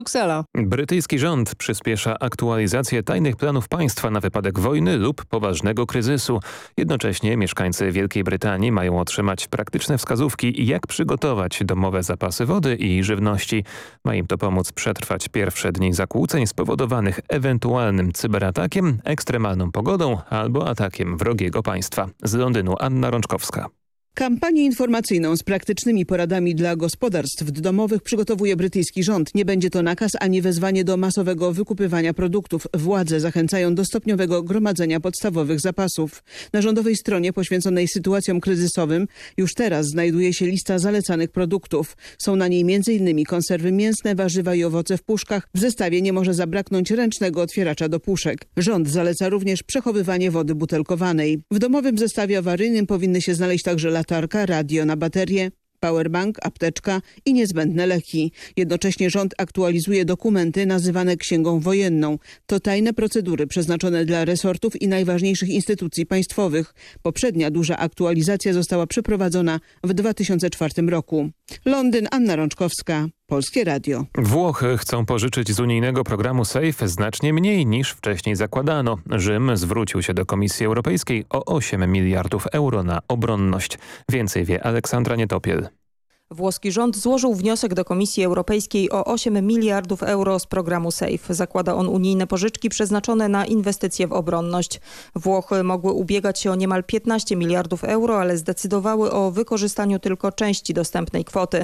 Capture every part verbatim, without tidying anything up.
Bruksela. Brytyjski rząd przyspiesza aktualizację tajnych planów państwa na wypadek wojny lub poważnego kryzysu. Jednocześnie mieszkańcy Wielkiej Brytanii mają otrzymać praktyczne wskazówki, jak przygotować domowe zapasy wody i żywności. Ma im to pomóc przetrwać pierwsze dni zakłóceń spowodowanych ewentualnym cyberatakiem, ekstremalną pogodą albo atakiem wrogiego państwa. Z Londynu Anna Rączkowska. Kampanię informacyjną z praktycznymi poradami dla gospodarstw domowych przygotowuje brytyjski rząd. Nie będzie to nakaz ani wezwanie do masowego wykupywania produktów. Władze zachęcają do stopniowego gromadzenia podstawowych zapasów. Na rządowej stronie poświęconej sytuacjom kryzysowym już teraz znajduje się lista zalecanych produktów. Są na niej między innymi konserwy mięsne, warzywa i owoce w puszkach. W zestawie nie może zabraknąć ręcznego otwieracza do puszek. Rząd zaleca również przechowywanie wody butelkowanej. W domowym zestawie awaryjnym powinny się znaleźć także latarka, radio na baterię, powerbank, apteczka i niezbędne leki. Jednocześnie rząd aktualizuje dokumenty nazywane księgą wojenną. To tajne procedury przeznaczone dla resortów i najważniejszych instytucji państwowych. Poprzednia duża aktualizacja została przeprowadzona w dwa tysiące czwartym roku. Londyn, Anna Rączkowska. Polskie Radio. Włochy chcą pożyczyć z unijnego programu SAFE znacznie mniej niż wcześniej zakładano. Rzym zwrócił się do Komisji Europejskiej o osiem miliardów euro na obronność. Więcej wie Aleksandra Nietopiel. Włoski rząd złożył wniosek do Komisji Europejskiej o osiem miliardów euro z programu SAFE. Zakłada on unijne pożyczki przeznaczone na inwestycje w obronność. Włochy mogły ubiegać się o niemal piętnaście miliardów euro, ale zdecydowały o wykorzystaniu tylko części dostępnej kwoty.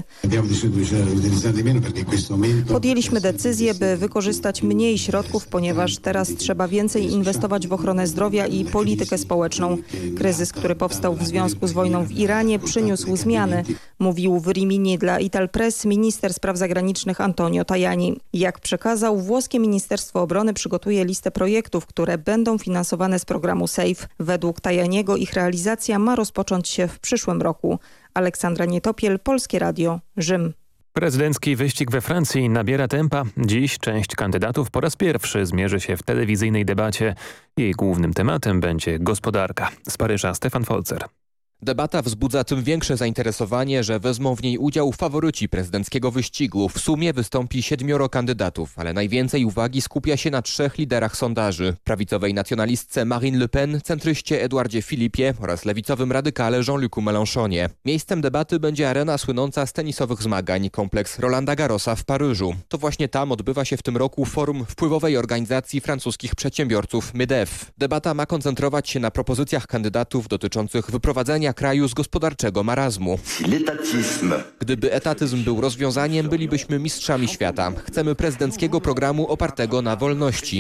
Podjęliśmy decyzję, by wykorzystać mniej środków, ponieważ teraz trzeba więcej inwestować w ochronę zdrowia i politykę społeczną. Kryzys, który powstał w związku z wojną w Iranie, przyniósł zmiany, mówił w Rimini dla Italpress minister spraw zagranicznych Antonio Tajani. Jak przekazał, włoskie Ministerstwo Obrony przygotuje listę projektów, które będą finansowane z programu SAFE. Według Tajaniego ich realizacja ma rozpocząć się w przyszłym roku. Aleksandra Nietopiel, Polskie Radio, Rzym. Prezydencki wyścig we Francji nabiera tempa. Dziś część kandydatów po raz pierwszy zmierzy się w telewizyjnej debacie. Jej głównym tematem będzie gospodarka. Z Paryża Stefan Folzer. Debata wzbudza tym większe zainteresowanie, że wezmą w niej udział faworyci prezydenckiego wyścigu. W sumie wystąpi siedmioro kandydatów, ale najwięcej uwagi skupia się na trzech liderach sondaży. Prawicowej nacjonalistce Marine Le Pen, centryście Edouardzie Philippie oraz lewicowym radykale Jean-Lucu Mélenchonie. Miejscem debaty będzie arena słynąca z tenisowych zmagań, kompleks Rolanda Garrosa w Paryżu. To właśnie tam odbywa się w tym roku forum wpływowej organizacji francuskich przedsiębiorców MEDEF. Debata ma koncentrować się na propozycjach kandydatów dotyczących wyprowadzenia kraju z gospodarczego marazmu. Gdyby etatyzm był rozwiązaniem, bylibyśmy mistrzami świata. Chcemy prezydenckiego programu opartego na wolności.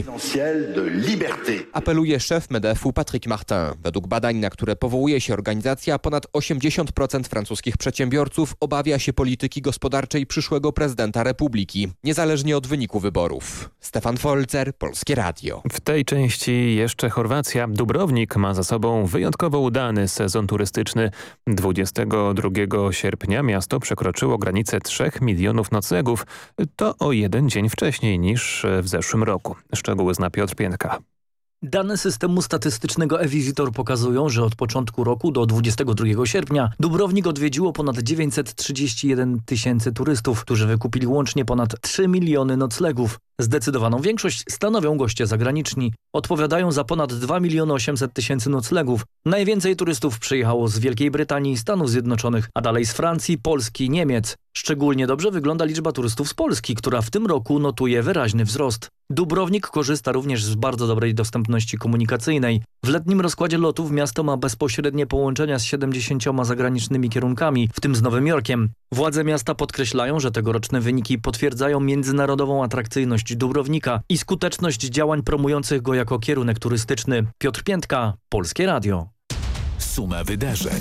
Apeluje szef MEDEF-u Patrick Martin. Według badań, na które powołuje się organizacja, ponad osiemdziesiąt procent francuskich przedsiębiorców obawia się polityki gospodarczej przyszłego prezydenta republiki, niezależnie od wyniku wyborów. Stefan Folzer, Polskie Radio. W tej części jeszcze Chorwacja. Dubrownik ma za sobą wyjątkowo udany sezon turystyczny. dwudziestego drugiego sierpnia miasto przekroczyło granicę trzech milionów noclegów. To o jeden dzień wcześniej niż w zeszłym roku. Szczegóły zna Piotr Piętka. Dane systemu statystycznego e-Visitor pokazują, że od początku roku do dwudziestego drugiego sierpnia Dubrownik odwiedziło ponad dziewięćset trzydzieści jeden tysięcy turystów, którzy wykupili łącznie ponad trzy miliony noclegów. Zdecydowaną większość stanowią goście zagraniczni. Odpowiadają za ponad dwa miliony osiemset tysięcy noclegów. Najwięcej turystów przyjechało z Wielkiej Brytanii i Stanów Zjednoczonych, a dalej z Francji, Polski i Niemiec. Szczególnie dobrze wygląda liczba turystów z Polski, która w tym roku notuje wyraźny wzrost. Dubrownik korzysta również z bardzo dobrej dostępności komunikacyjnej. W letnim rozkładzie lotów miasto ma bezpośrednie połączenia z siedemdziesięcioma zagranicznymi kierunkami, w tym z Nowym Jorkiem. Władze miasta podkreślają, że tegoroczne wyniki potwierdzają międzynarodową atrakcyjność Dubrownika i skuteczność działań promujących go jako kierunek turystyczny. Piotr Piętka, Polskie Radio. Suma wydarzeń.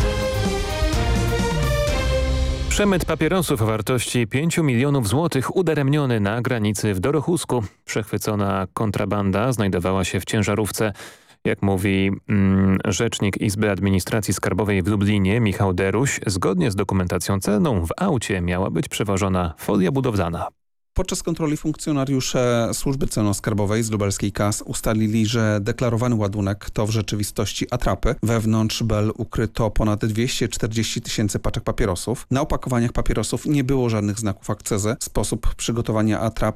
Przemyt papierosów o wartości pięciu milionów złotych udaremniony na granicy w Dorochusku. Przechwycona kontrabanda znajdowała się w ciężarówce. Jak mówi mm, rzecznik Izby Administracji Skarbowej w Lublinie Michał Deruś, zgodnie z dokumentacją celną w aucie miała być przewożona folia budowlana. Podczas kontroli funkcjonariusze Służby Celno-Skarbowej z lubelskiej K A S ustalili, że deklarowany ładunek to w rzeczywistości atrapy. Wewnątrz bel ukryto ponad dwieście czterdzieści tysięcy paczek papierosów. Na opakowaniach papierosów nie było żadnych znaków akcyzy. Sposób przygotowania atrap